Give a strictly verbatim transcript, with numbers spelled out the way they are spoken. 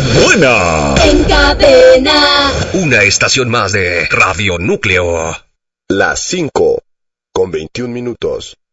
buena. En cadena. Una estación más de Radio Núcleo. Las cinco con veintiún minutos.